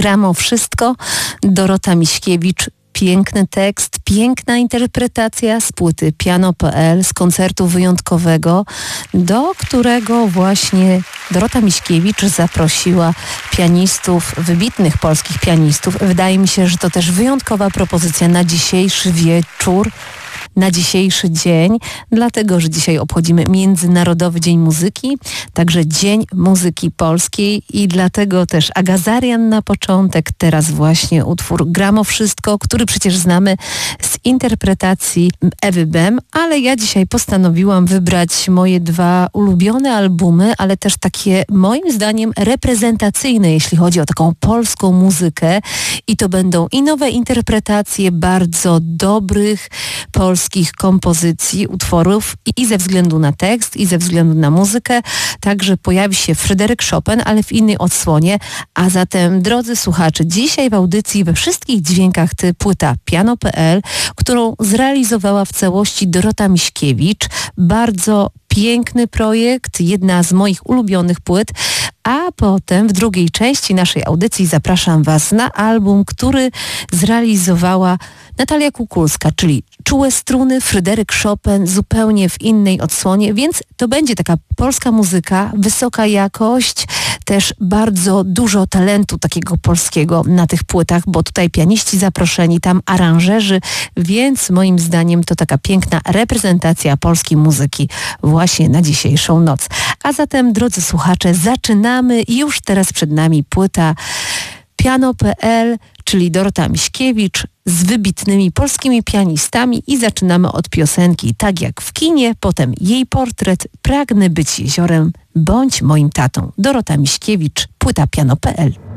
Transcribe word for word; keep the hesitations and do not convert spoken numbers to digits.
Gramo wszystko. Dorota Miśkiewicz. Piękny tekst, piękna interpretacja z płyty Piano kropka pe el, z koncertu wyjątkowego, do którego właśnie Dorota Miśkiewicz zaprosiła pianistów, wybitnych polskich pianistów. Wydaje mi się, że to też wyjątkowa propozycja na dzisiejszy wieczór, na dzisiejszy dzień, dlatego, że dzisiaj obchodzimy Międzynarodowy Dzień Muzyki, także Dzień Muzyki Polskiej i dlatego też Agazarian na początek, teraz właśnie utwór Gramo wszystko, który przecież znamy z interpretacji Ewy Bem, ale ja dzisiaj postanowiłam wybrać moje dwa ulubione albumy, ale też takie moim zdaniem reprezentacyjne, jeśli chodzi o taką polską muzykę i to będą i nowe interpretacje bardzo dobrych polskich kompozycji, utworów i ze względu na tekst, i ze względu na muzykę. Także pojawi się Fryderyk Chopin, ale w innej odsłonie. A zatem, drodzy słuchacze, dzisiaj w audycji we wszystkich dźwiękach ty płyta Piano kropka pe el, którą zrealizowała w całości Dorota Miśkiewicz. Bardzo piękny projekt, jedna z moich ulubionych płyt. A potem w drugiej części naszej audycji zapraszam Was na album, który zrealizowała Natalia Kukulska, czyli Czułe struny, Fryderyk Chopin, zupełnie w innej odsłonie, więc to będzie taka polska muzyka, wysoka jakość, też bardzo dużo talentu takiego polskiego na tych płytach, bo tutaj pianiści zaproszeni, tam aranżerzy, więc moim zdaniem to taka piękna reprezentacja polskiej muzyki właśnie na dzisiejszą noc. A zatem, drodzy słuchacze, zaczynamy. Już teraz przed nami płyta Piano kropka pe el, czyli Dorota Miśkiewicz z wybitnymi polskimi pianistami i zaczynamy od piosenki Tak jak w kinie, potem jej portret Pragnę być jeziorem, bądź moim tatą. Dorota Miśkiewicz, płyta Piano kropka pe el.